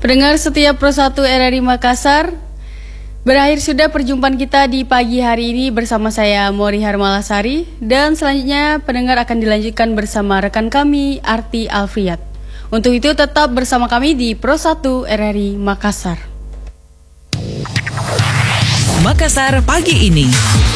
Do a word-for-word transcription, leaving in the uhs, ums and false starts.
Pendengar setiap Pro satu R R I Makassar, berakhir sudah perjumpaan kita di pagi hari ini bersama saya Mori Harmalasari, dan selanjutnya pendengar akan dilanjutkan bersama rekan kami Arti Alfriat. Untuk itu tetap bersama kami di Pro satu R R I Makassar. Makassar pagi ini.